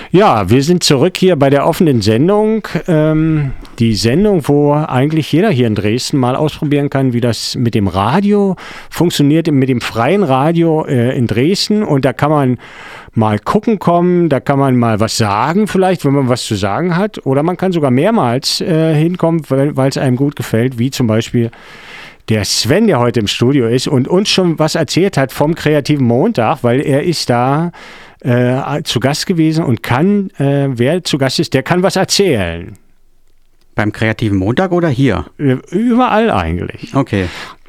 Ja, wir sind zurück hier bei der offenen Sendung. Die Sendung, wo eigentlich jeder hier in Dresden mal ausprobieren kann, wie das mit dem Radio funktioniert, mit dem freien Radio in Dresden. Und da kann man mal gucken kommen, da kann man mal was sagen vielleicht, wenn man was zu sagen hat. Oder man kann sogar mehrmals hinkommen, weil es einem gut gefällt, wie zum Beispiel der Sven, der heute im Studio ist und uns schon was erzählt hat vom Kreativen Montag, weil er ist da zu Gast gewesen und kann, wer zu Gast ist, der kann was erzählen. Beim Kreativen Montag oder hier? Überall eigentlich. Okay.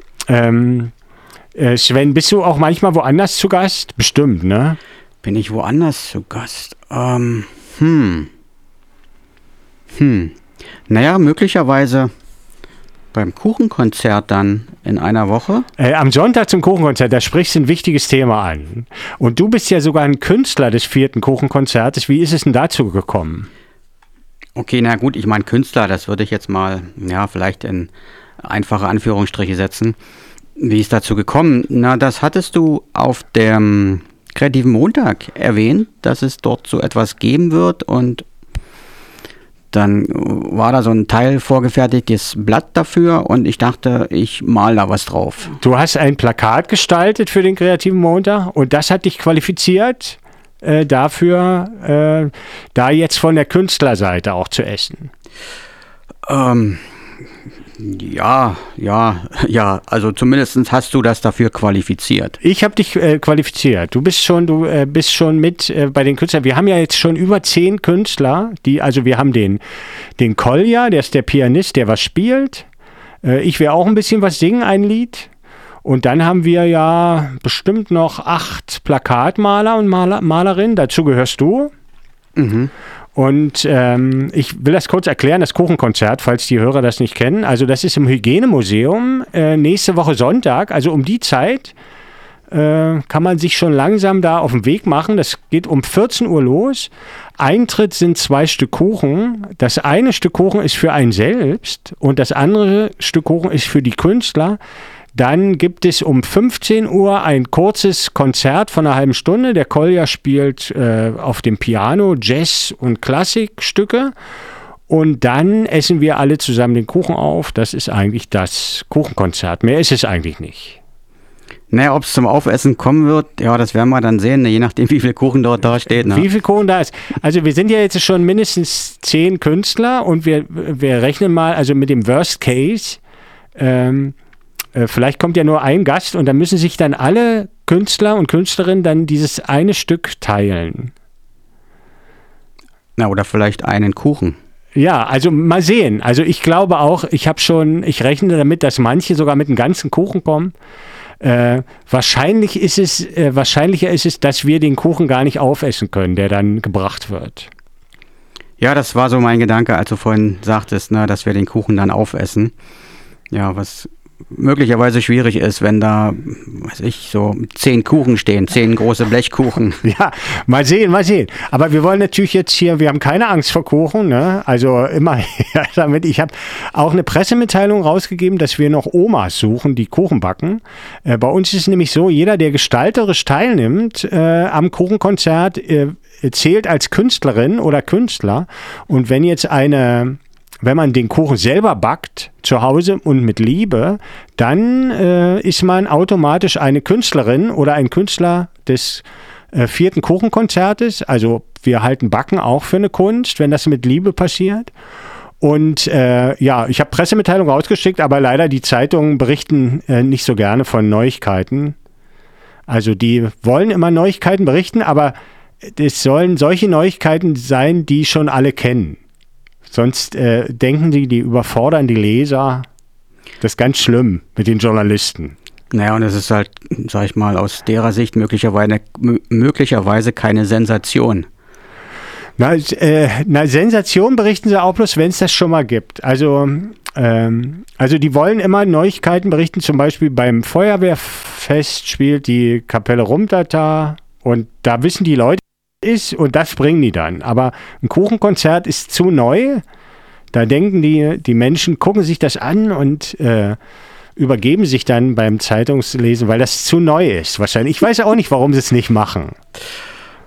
Sven, bist du auch manchmal woanders zu Gast? Bestimmt, ne? Bin ich woanders zu Gast? Naja, möglicherweise beim Kuchenkonzert dann in einer Woche. Am Sonntag zum Kuchenkonzert, da sprichst du ein wichtiges Thema an. Und du bist ja sogar ein Künstler des 4. Kuchenkonzertes. Wie ist es denn dazu gekommen? Okay, na gut, ich meine Künstler, das würde ich jetzt mal, ja, vielleicht in einfache Anführungsstriche setzen. Wie ist dazu gekommen? Na, das hattest du auf dem Kreativen Montag erwähnt, dass es dort so etwas geben wird und dann war da so ein Teil vorgefertigtes Blatt dafür und ich dachte, ich male da was drauf. Du hast ein Plakat gestaltet für den Kreativen Montag und das hat dich qualifiziert dafür, da jetzt von der Künstlerseite auch zu essen. Ja, also zumindest hast du das dafür qualifiziert. Ich habe dich qualifiziert. Du bist schon mit bei den Künstlern. Wir haben ja jetzt schon über 10 Künstler, also wir haben den Kolja, der ist der Pianist, der was spielt. Ich werde auch ein bisschen was singen, ein Lied. Und dann haben wir ja bestimmt noch 8 Plakatmaler und Malerinnen. Dazu gehörst du. Mhm. Und ich will das kurz erklären, das Kuchenkonzert, falls die Hörer das nicht kennen. Also das ist im Hygienemuseum nächste Woche Sonntag, also um die Zeit kann man sich schon langsam da auf den Weg machen. Das geht um 14 Uhr los. Eintritt sind 2 Stück Kuchen. Das eine Stück Kuchen ist für einen selbst und das andere Stück Kuchen ist für die Künstler. Dann gibt es um 15 Uhr ein kurzes Konzert von einer halben Stunde. Der Kolja spielt auf dem Piano Jazz- und Klassikstücke. Und dann essen wir alle zusammen den Kuchen auf. Das ist eigentlich das Kuchenkonzert. Mehr ist es eigentlich nicht. Naja, ob es zum Aufessen kommen wird, ja, das werden wir dann sehen, je nachdem, wie viel Kuchen dort da steht. Ne? Wie viel Kuchen da ist. Also wir sind ja jetzt schon mindestens 10 Künstler und wir rechnen mal, also mit dem Worst Case, vielleicht kommt ja nur ein Gast und dann müssen sich dann alle Künstler und Künstlerinnen dann dieses eine Stück teilen. Na, oder vielleicht einen Kuchen. Ja, also mal sehen. Also ich glaube auch, ich rechne damit, dass manche sogar mit einem ganzen Kuchen kommen. Wahrscheinlicher ist es, dass wir den Kuchen gar nicht aufessen können, der dann gebracht wird. Ja, das war so mein Gedanke, als du vorhin sagtest, ne, dass wir den Kuchen dann aufessen. Ja, was möglicherweise schwierig ist, wenn da, weiß ich, so 10 Kuchen stehen, 10 große Blechkuchen. Ja, mal sehen. Aber wir wollen natürlich jetzt hier, wir haben keine Angst vor Kuchen, ne? Also immer damit. Ich habe auch eine Pressemitteilung rausgegeben, dass wir noch Omas suchen, die Kuchen backen. Bei uns ist es nämlich so, jeder, der gestalterisch teilnimmt am Kuchenkonzert, zählt als Künstlerin oder Künstler. Und wenn man den Kuchen selber backt, zu Hause und mit Liebe, dann ist man automatisch eine Künstlerin oder ein Künstler des 4. Kuchenkonzertes. Also wir halten Backen auch für eine Kunst, wenn das mit Liebe passiert. Und ich habe Pressemitteilung rausgeschickt, aber leider die Zeitungen berichten nicht so gerne von Neuigkeiten. Also die wollen immer Neuigkeiten berichten, aber es sollen solche Neuigkeiten sein, die schon alle kennen. Sonst denken die überfordern die Leser. Das ist ganz schlimm mit den Journalisten. Naja, und es ist halt, sag ich mal, aus derer Sicht möglicherweise keine Sensation. Na, Sensation berichten sie auch bloß, wenn es das schon mal gibt. Also die wollen immer Neuigkeiten berichten. Zum Beispiel beim Feuerwehrfest spielt die Kapelle Rumtata und da wissen die Leute, ist und das bringen die dann. Aber ein Kuchenkonzert ist zu neu. Da denken die Menschen, gucken sich das an und übergeben sich dann beim Zeitungslesen, weil das zu neu ist wahrscheinlich. Ich weiß auch nicht, warum sie es nicht machen.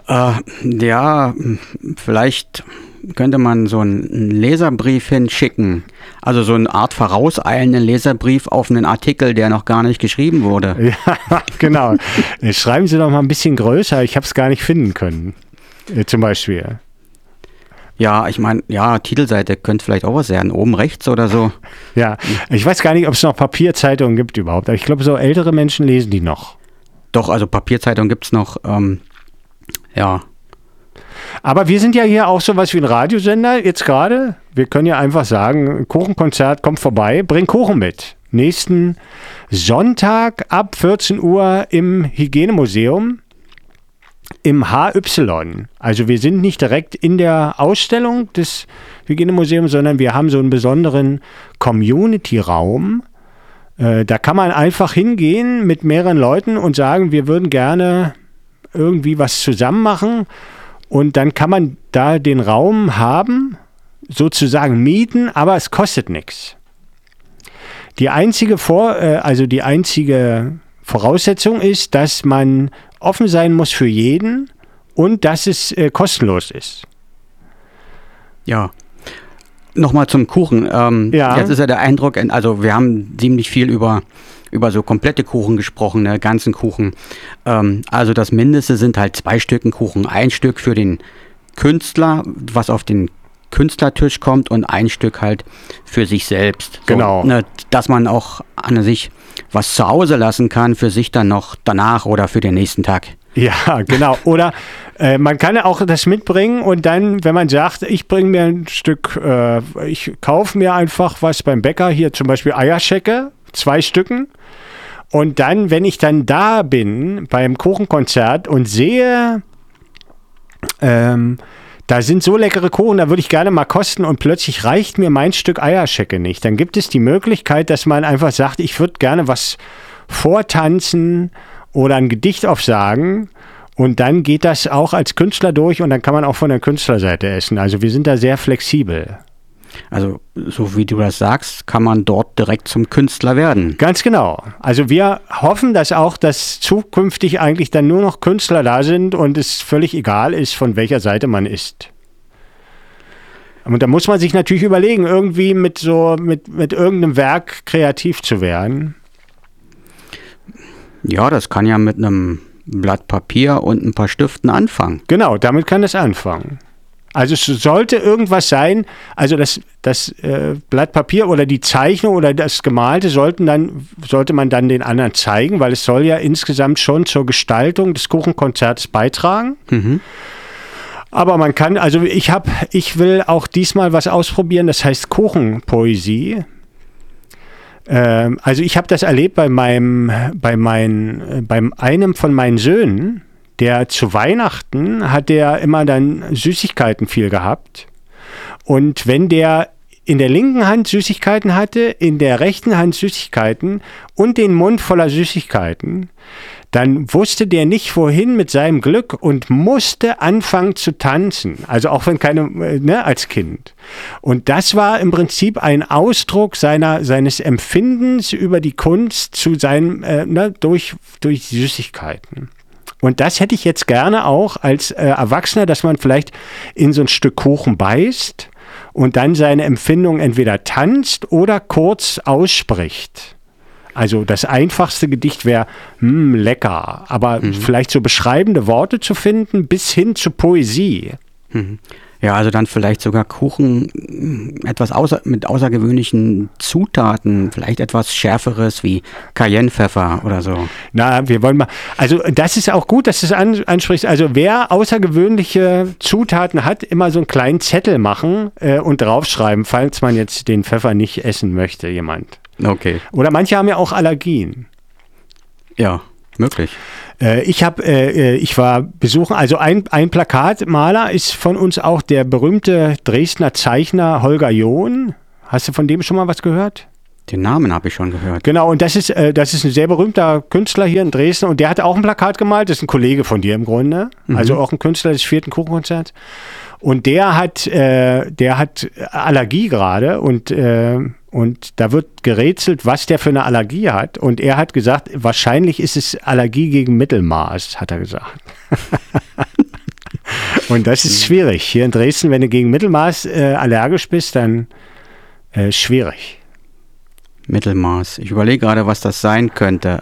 Ja, vielleicht könnte man so einen Leserbrief hinschicken. Also so eine Art vorauseilenden Leserbrief auf einen Artikel, der noch gar nicht geschrieben wurde. Ja, genau. Schreiben Sie doch mal ein bisschen größer. Ich habe es gar nicht finden können. Zum Beispiel. Ja, ich meine, ja, Titelseite könnte vielleicht auch was sein. Oben rechts oder so. Ja, ich weiß gar nicht, ob es noch Papierzeitungen gibt überhaupt. Aber ich glaube, so ältere Menschen lesen die noch. Doch, also Papierzeitung gibt es noch. Ja. Aber wir sind ja hier auch sowas wie ein Radiosender jetzt gerade. Wir können ja einfach sagen, Kuchenkonzert kommt vorbei, bring Kuchen mit. Nächsten Sonntag ab 14 Uhr im Hygienemuseum im HY. Also wir sind nicht direkt in der Ausstellung des Hygienemuseums, sondern wir haben so einen besonderen Community-Raum. Da kann man einfach hingehen mit mehreren Leuten und sagen, wir würden gerne irgendwie was zusammen machen. Und dann kann man da den Raum haben, sozusagen mieten, aber es kostet nichts. Die einzige Voraussetzung ist, dass man offen sein muss für jeden und dass es kostenlos ist. Ja. Nochmal zum Kuchen. Ja. Jetzt ist ja der Eindruck, also wir haben ziemlich viel über so komplette Kuchen gesprochen, ne, ganzen Kuchen. Also das Mindeste sind halt 2 Stücken Kuchen. 1 Stück für den Künstler, was auf den Künstlertisch kommt, und 1 Stück halt für sich selbst. So, genau. Ne, dass man auch an sich was zu Hause lassen kann, für sich dann noch danach oder für den nächsten Tag. Ja, genau. Oder man kann ja auch das mitbringen und dann, wenn man sagt, ich bringe mir ein Stück, ich kaufe mir einfach was beim Bäcker, hier zum Beispiel Eierschecke, 2 Stücken. Und dann, wenn ich dann da bin beim Kuchenkonzert und sehe, da sind so leckere Kuchen, da würde ich gerne mal kosten und plötzlich reicht mir mein Stück Eierschecke nicht. Dann gibt es die Möglichkeit, dass man einfach sagt, ich würde gerne was vortanzen oder ein Gedicht aufsagen und dann geht das auch als Künstler durch und dann kann man auch von der Künstlerseite essen. Also wir sind da sehr flexibel. Also so wie du das sagst, kann man dort direkt zum Künstler werden. Ganz genau. Also wir hoffen, dass zukünftig eigentlich dann nur noch Künstler da sind und es völlig egal ist, von welcher Seite man ist. Und da muss man sich natürlich überlegen, irgendwie mit irgendeinem Werk kreativ zu werden. Ja, das kann ja mit einem Blatt Papier und ein paar Stiften anfangen. Genau, damit kann das anfangen. Also es sollte irgendwas sein, also das Blatt Papier oder die Zeichnung oder das Gemalte sollte man dann den anderen zeigen, weil es soll ja insgesamt schon zur Gestaltung des Kuchenkonzerts beitragen. Mhm. Aber man kann, also ich will auch diesmal was ausprobieren, das heißt Kuchenpoesie. Also ich habe das erlebt bei einem von meinen Söhnen. Der zu Weihnachten hat der immer dann Süßigkeiten viel gehabt. Und wenn der in der linken Hand Süßigkeiten hatte, in der rechten Hand Süßigkeiten und den Mund voller Süßigkeiten, dann wusste der nicht, wohin mit seinem Glück und musste anfangen zu tanzen. Also auch wenn als Kind. Und das war im Prinzip ein Ausdruck seines Empfindens über die Kunst zu seinem, durch Süßigkeiten. Und das hätte ich jetzt gerne auch als Erwachsener, dass man vielleicht in so ein Stück Kuchen beißt und dann seine Empfindung entweder tanzt oder kurz ausspricht. Also das einfachste Gedicht wäre lecker, aber vielleicht so beschreibende Worte zu finden bis hin zu Poesie. Mhm. Ja, also dann vielleicht sogar Kuchen mit außergewöhnlichen Zutaten, vielleicht etwas Schärferes wie Cayennepfeffer oder so. Na, wir wollen mal, also das ist auch gut, dass du es ansprichst. Also wer außergewöhnliche Zutaten hat, immer so einen kleinen Zettel machen und draufschreiben, falls man jetzt den Pfeffer nicht essen möchte, jemand. Okay. Oder manche haben ja auch Allergien. Ja, möglich. Ich war besuchen, also ein Plakatmaler ist von uns auch der berühmte Dresdner Zeichner Holger John. Hast du von dem schon mal was gehört? Den Namen habe ich schon gehört. Genau, und das ist ein sehr berühmter Künstler hier in Dresden und der hat auch ein Plakat gemalt, das ist ein Kollege von dir im Grunde, also auch ein Künstler des 4. Kuchenkonzerts. Und der hat Allergie gerade und da wird gerätselt, was der für eine Allergie hat. Und er hat gesagt, wahrscheinlich ist es Allergie gegen Mittelmaß, hat er gesagt. Und das ist schwierig. Hier in Dresden, wenn du gegen Mittelmaß allergisch bist, dann schwierig. Mittelmaß. Ich überlege gerade, was das sein könnte.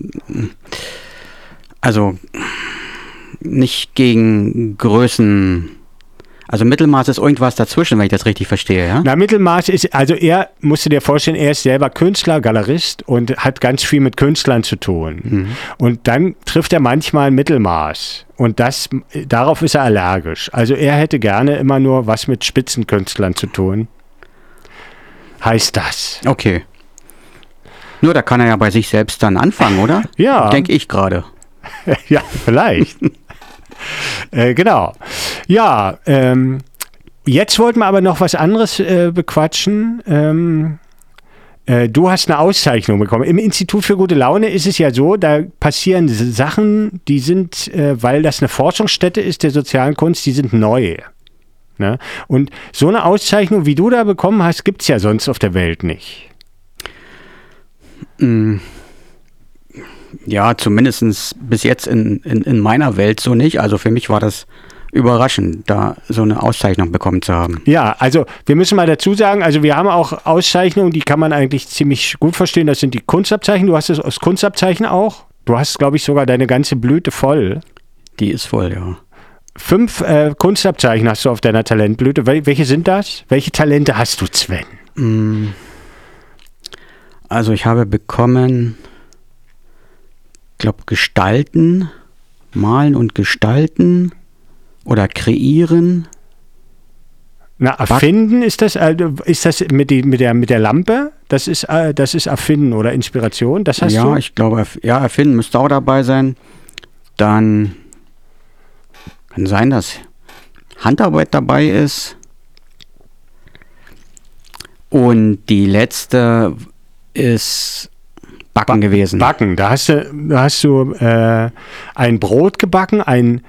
Also nicht gegen Größen. Also Mittelmaß ist irgendwas dazwischen, wenn ich das richtig verstehe, ja? Na, Mittelmaß ist, also er, musst du dir vorstellen, er ist selber Künstler, Galerist und hat ganz viel mit Künstlern zu tun. Mhm. Und dann trifft er manchmal ein Mittelmaß. Und darauf ist er allergisch. Also er hätte gerne immer nur was mit Spitzenkünstlern zu tun. Heißt das. Okay. Nur da kann er ja bei sich selbst dann anfangen, oder? Ja. Denke ich gerade. Ja, vielleicht. Genau. Ja, jetzt wollten wir aber noch was anderes bequatschen. Du hast eine Auszeichnung bekommen. Im Institut für gute Laune ist es ja so, da passieren Sachen, die sind, weil das eine Forschungsstätte ist der sozialen Kunst, die sind neu. Ne? Und so eine Auszeichnung, wie du da bekommen hast, gibt es ja sonst auf der Welt nicht. Ja, zumindest bis jetzt in meiner Welt so nicht. Also für mich war das überraschend, da so eine Auszeichnung bekommen zu haben. Ja, also wir müssen mal dazu sagen, also wir haben auch Auszeichnungen, die kann man eigentlich ziemlich gut verstehen. Das sind die Kunstabzeichen. Du hast das Kunstabzeichen auch. Du hast, glaube ich, sogar deine ganze Blüte voll. Die ist voll, ja. 5 Kunstabzeichen hast du auf deiner Talentblüte. Welche sind das? Welche Talente hast du, Sven? Also ich habe bekommen, ich glaube, Gestalten, Malen und Gestalten oder Kreieren. Na, Erfinden ist das mit der Lampe? Das ist Erfinden oder Inspiration? Das hast du? Ja, ich glaube, Erfinden müsste auch dabei sein. Dann kann sein, dass Handarbeit dabei ist. Und die letzte ist Backen gewesen. Backen, da hast du ein Brot gebacken, ein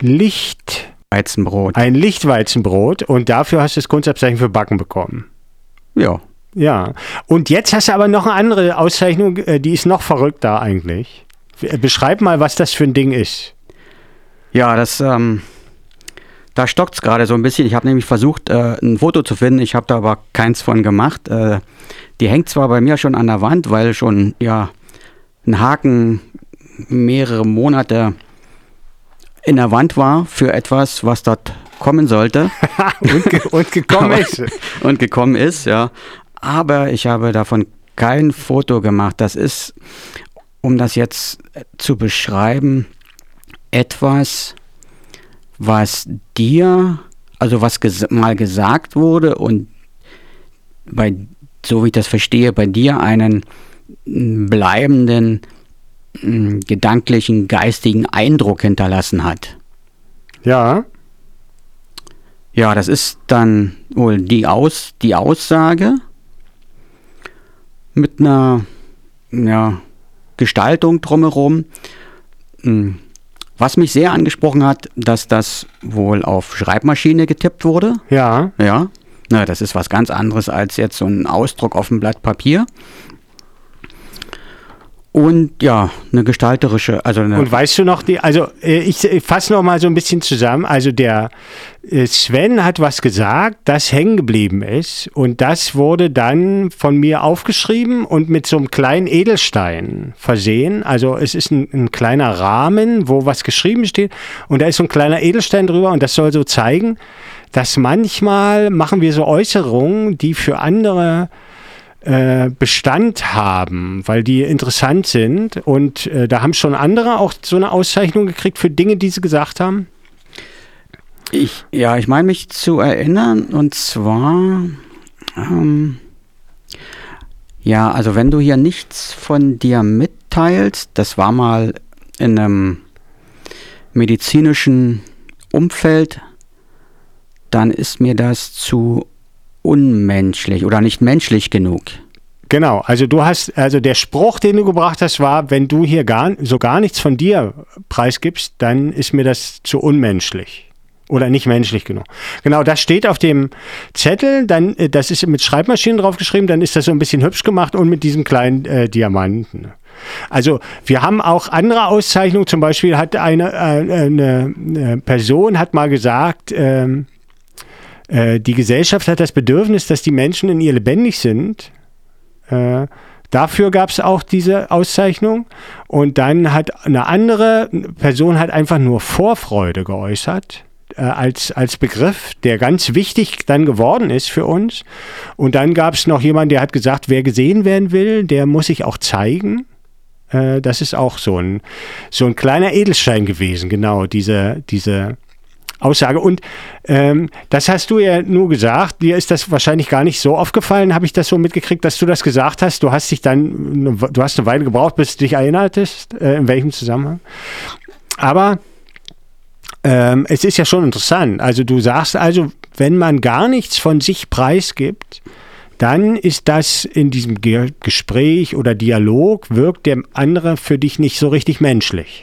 Lichtweizenbrot und dafür hast du das Kunstabzeichen für Backen bekommen. Ja. Ja. Und jetzt hast du aber noch eine andere Auszeichnung, die ist noch verrückter eigentlich. Beschreib mal, was das für ein Ding ist. Ja, da stockt es gerade so ein bisschen. Ich habe nämlich versucht, ein Foto zu finden. Ich habe da aber keins von gemacht. Die hängt zwar bei mir schon an der Wand, weil schon ein Haken mehrere Monate in der Wand war für etwas, was dort kommen sollte. und gekommen ist. Und gekommen ist, ja. Aber ich habe davon kein Foto gemacht. Das ist, um das jetzt zu beschreiben, etwas, was dir, also was mal gesagt wurde und so wie ich das verstehe, bei dir einen bleibenden gedanklichen, geistigen Eindruck hinterlassen hat. Ja. Ja, das ist dann wohl die Aussage mit einer Gestaltung drumherum. Was mich sehr angesprochen hat, dass das wohl auf Schreibmaschine getippt wurde. Ja. Ja. Na, das ist was ganz anderes als jetzt so ein Ausdruck auf dem Blatt Papier. Und ja, eine gestalterische, Und weißt du noch, ich fasse noch mal so ein bisschen zusammen, also der Sven hat was gesagt, das hängen geblieben ist und das wurde dann von mir aufgeschrieben und mit so einem kleinen Edelstein versehen, also es ist ein kleiner Rahmen, wo was geschrieben steht und da ist so ein kleiner Edelstein drüber und das soll so zeigen, dass manchmal machen wir so Äußerungen, die für andere Bestand haben, weil die interessant sind und da haben schon andere auch so eine Auszeichnung gekriegt für Dinge, die sie gesagt haben? Ich meine mich zu erinnern und zwar also wenn du hier nichts von dir mitteilst, das war mal in einem medizinischen Umfeld, dann ist mir das zu unmenschlich oder nicht menschlich genug. Genau, also der Spruch, den du gebracht hast, war, wenn du hier gar nichts von dir preisgibst, dann ist mir das zu unmenschlich. Oder nicht menschlich genug. Genau, das steht auf dem Zettel, dann, das ist mit Schreibmaschinen draufgeschrieben, dann ist das so ein bisschen hübsch gemacht und mit diesen kleinen Diamanten. Also wir haben auch andere Auszeichnungen, zum Beispiel hat eine Person hat mal gesagt, die Gesellschaft hat das Bedürfnis, dass die Menschen in ihr lebendig sind. Dafür gab es auch diese Auszeichnung. Und dann hat eine andere Person hat einfach nur Vorfreude geäußert. Als Begriff, der ganz wichtig dann geworden ist für uns. Und dann gab es noch jemanden, der hat gesagt, wer gesehen werden will, der muss sich auch zeigen. Das ist auch so ein kleiner Edelstein gewesen, genau, diese Aussage. Und das hast du ja nur gesagt, dir ist das wahrscheinlich gar nicht so aufgefallen, habe ich das so mitgekriegt, dass du das gesagt hast. Du hast eine Weile gebraucht, bis du dich erinnertest, in welchem Zusammenhang. Aber es ist ja schon interessant. Also du sagst also, wenn man gar nichts von sich preisgibt, dann ist das in diesem Gespräch oder Dialog, wirkt der andere für dich nicht so richtig menschlich.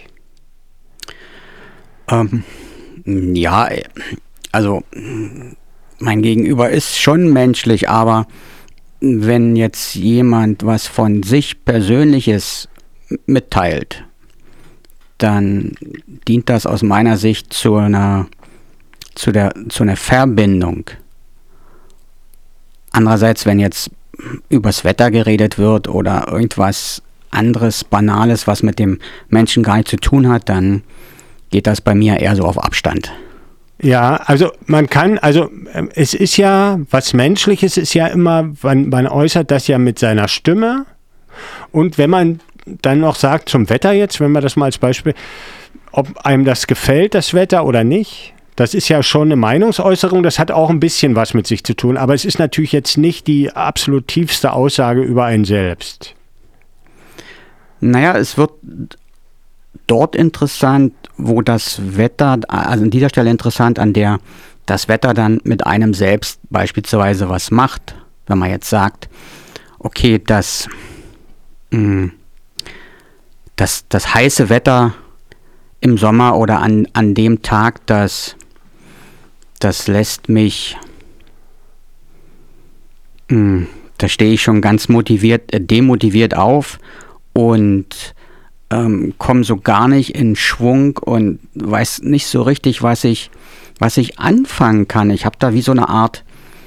Ja, also mein Gegenüber ist schon menschlich, aber wenn jetzt jemand was von sich Persönliches mitteilt, dann dient das aus meiner Sicht zu einer Verbindung. Andererseits, wenn jetzt übers Wetter geredet wird oder irgendwas anderes, Banales, was mit dem Menschen gar nichts zu tun hat, dann geht das bei mir eher so auf Abstand. Ja, also es ist ja, was Menschliches ist ja immer, man äußert das ja mit seiner Stimme und wenn man dann noch sagt zum Wetter jetzt, wenn man das mal als Beispiel, ob einem das gefällt, das Wetter oder nicht, das ist ja schon eine Meinungsäußerung, das hat auch ein bisschen was mit sich zu tun, aber es ist natürlich jetzt nicht die absolut tiefste Aussage über einen selbst. Naja, es wird dort interessant, wo das Wetter, also an dieser Stelle interessant, an der das Wetter dann mit einem selbst beispielsweise was macht. Wenn man jetzt sagt, okay, das heiße Wetter im Sommer oder an dem Tag, das lässt mich, da stehe ich schon ganz demotiviert auf und komme so gar nicht in Schwung und weiß nicht so richtig, was ich anfangen kann. Ich habe da wie so eine Art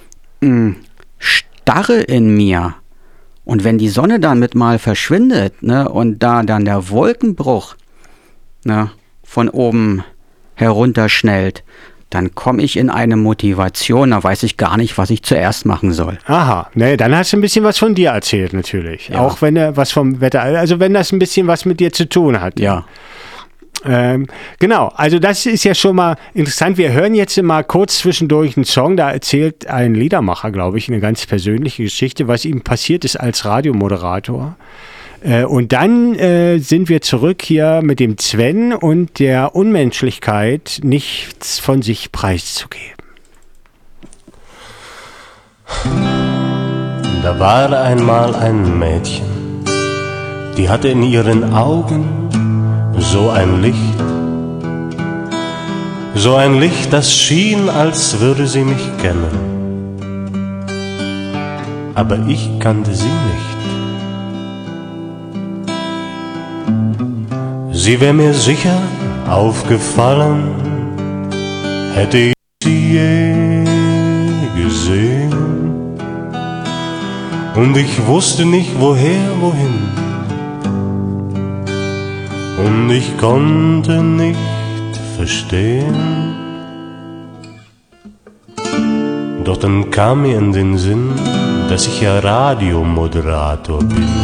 Starre in mir. Und wenn die Sonne dann mit mal verschwindet, ne, und da dann der Wolkenbruch, ne, von oben herunterschnellt, dann komme ich in eine Motivation, da weiß ich gar nicht, was ich zuerst machen soll. Aha, ne, dann hast du ein bisschen was von dir erzählt natürlich. Ja. Auch wenn er was vom Wetter, also wenn das ein bisschen was mit dir zu tun hat. Ja. Genau, also das ist ja schon mal interessant. Wir hören jetzt mal kurz zwischendurch einen Song, da erzählt ein Liedermacher, glaube ich, eine ganz persönliche Geschichte, was ihm passiert ist als Radiomoderator. Und dann sind wir zurück hier mit dem Sven und der Unmenschlichkeit, nichts von sich preiszugeben. Da war einmal ein Mädchen, die hatte in ihren Augen so ein Licht, das schien, als würde sie mich kennen. Aber ich kannte sie nicht. Sie wär mir sicher aufgefallen, hätte ich sie je gesehen. Und ich wusste nicht wohin. Und ich konnte nicht verstehen. Doch dann kam mir in den Sinn, dass ich ja Radiomoderator bin.